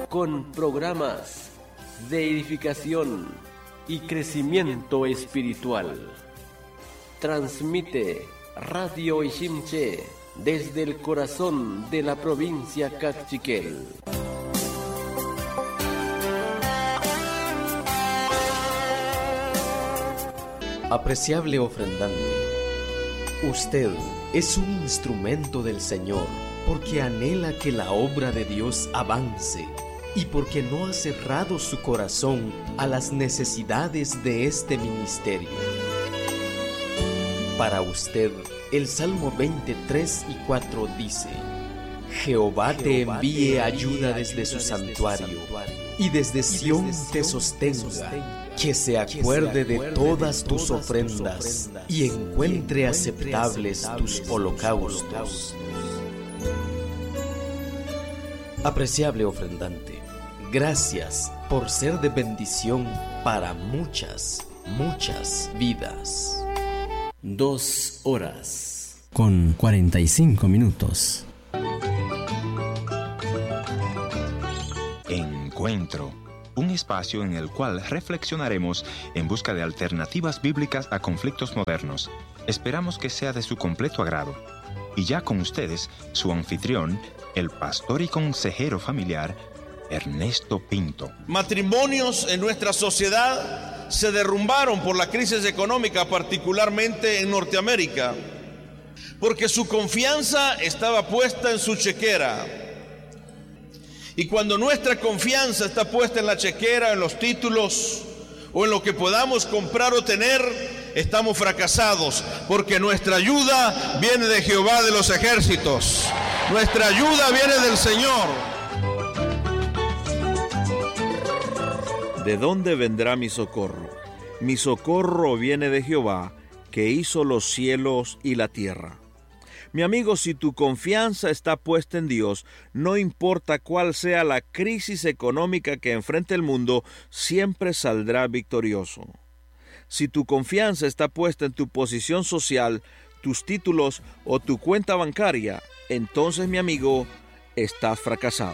con programas de edificación y crecimiento espiritual. Transmite Radio Iximché desde el corazón de la provincia Cachiquel. Apreciable ofrendante, usted es un instrumento del Señor porque anhela que la obra de Dios avance y porque no ha cerrado su corazón a las necesidades de este ministerio. Para usted, el Salmo 23 y 4 dice: Jehová te envíe ayuda desde su santuario y desde Sión te sostenga, que se acuerde de todas tus ofrendas y encuentre aceptables tus holocaustos. Apreciable ofrendante, gracias por ser de bendición para muchas, muchas vidas. 2 horas con 45 minutos. Encuentro, un espacio en el cual reflexionaremos en busca de alternativas bíblicas a conflictos modernos. Esperamos que sea de su completo agrado. Y ya con ustedes, su anfitrión, el pastor y consejero familiar, Ernesto Pinto. Matrimonios en nuestra sociedad se derrumbaron por la crisis económica, particularmente en Norteamérica, porque su confianza estaba puesta en su chequera. Y cuando nuestra confianza está puesta en la chequera, en los títulos o en lo que podamos comprar o tener, estamos fracasados, porque nuestra ayuda viene de Jehová de los ejércitos. Nuestra ayuda viene del Señor. ¿De dónde vendrá mi socorro? Mi socorro viene de Jehová, que hizo los cielos y la tierra. Mi amigo, si tu confianza está puesta en Dios, no importa cuál sea la crisis económica que enfrente el mundo, siempre saldrá victorioso. Si tu confianza está puesta en tu posición social, tus títulos o tu cuenta bancaria, entonces, mi amigo, estás fracasado.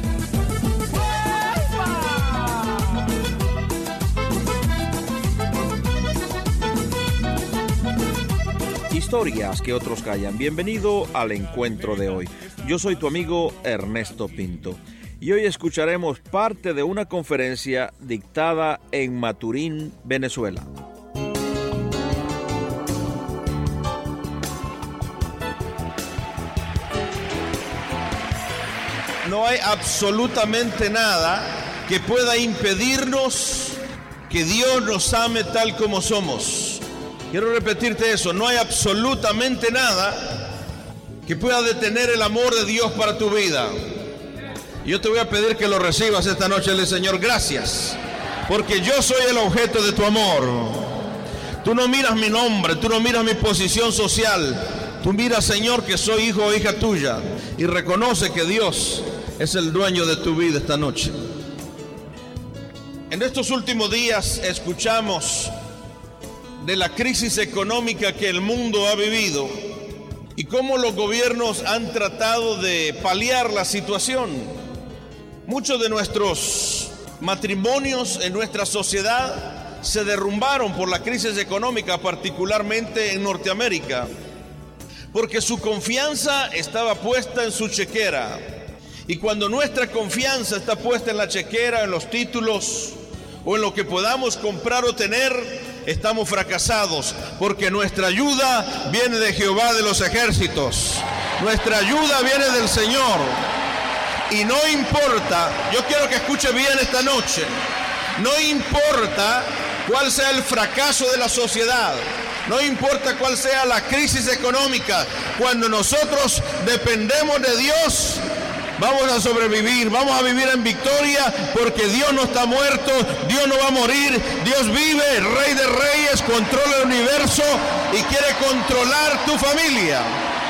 Historias que otros callan. Bienvenido al encuentro de hoy. Yo soy tu amigo Ernesto Pinto y hoy escucharemos parte de una conferencia dictada en Maturín, Venezuela. No hay absolutamente nada que pueda impedirnos que Dios nos ame tal como somos. Quiero repetirte eso, no hay absolutamente nada que pueda detener el amor de Dios para tu vida. Yo te voy a pedir que lo recibas esta noche, el Señor, gracias, porque yo soy el objeto de tu amor. Tú no miras mi nombre, tú no miras mi posición social, tú miras, Señor, que soy hijo o hija tuya y reconoce que Dios es el dueño de tu vida esta noche. En estos últimos días escuchamos de la crisis económica que el mundo ha vivido y cómo los gobiernos han tratado de paliar la situación. Muchos de nuestros matrimonios en nuestra sociedad se derrumbaron por la crisis económica, particularmente en Norteamérica, porque su confianza estaba puesta en su chequera. Y cuando nuestra confianza está puesta en la chequera, en los títulos o en lo que podamos comprar o tener, estamos fracasados, porque nuestra ayuda viene de Jehová de los ejércitos. Nuestra ayuda viene del Señor. Y no importa, yo quiero que escuche bien esta noche, no importa cuál sea el fracaso de la sociedad, no importa cuál sea la crisis económica, cuando nosotros dependemos de Dios, vamos a sobrevivir, vamos a vivir en victoria, porque Dios no está muerto, Dios no va a morir, Dios vive, el Rey de Reyes, controla el universo y quiere controlar tu familia.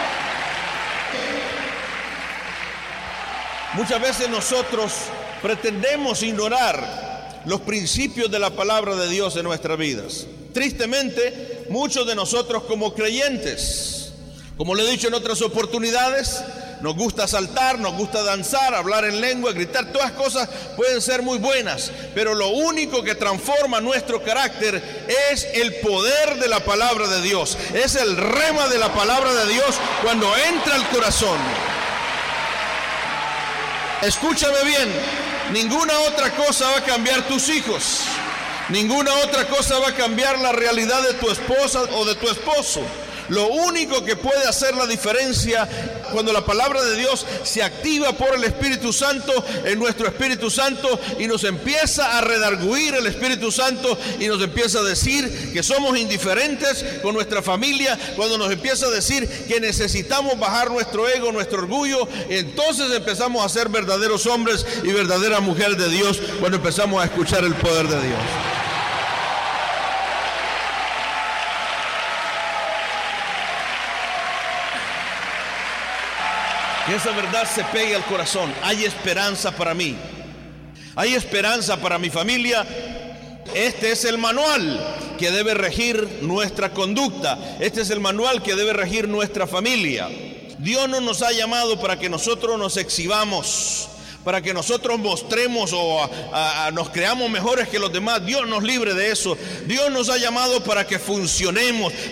Muchas veces nosotros pretendemos ignorar los principios de la palabra de Dios en nuestras vidas. Tristemente, muchos de nosotros como creyentes, como le he dicho en otras oportunidades, nos gusta saltar, nos gusta danzar, hablar en lengua, gritar, todas cosas pueden ser muy buenas, pero lo único que transforma nuestro carácter es el poder de la palabra de Dios, es el rema de la palabra de Dios cuando entra al corazón. Escúchame bien, ninguna otra cosa va a cambiar tus hijos, ninguna otra cosa va a cambiar la realidad de tu esposa o de tu esposo. Lo único que puede hacer la diferencia cuando la palabra de Dios se activa por el Espíritu Santo en nuestro Espíritu Santo y nos empieza a redarguir el Espíritu Santo y nos empieza a decir que somos indiferentes con nuestra familia, cuando nos empieza a decir que necesitamos bajar nuestro ego, nuestro orgullo, entonces empezamos a ser verdaderos hombres y verdaderas mujeres de Dios cuando empezamos a escuchar el poder de Dios. Que esa verdad se pegue al corazón. Hay esperanza para mí. Hay esperanza para mi familia. Este es el manual que debe regir nuestra conducta. Este es el manual que debe regir nuestra familia. Dios no nos ha llamado para que nosotros nos exhibamos, para que nosotros mostremos o nos creamos mejores que los demás. Dios nos libre de eso. Dios nos ha llamado para que funcionemos,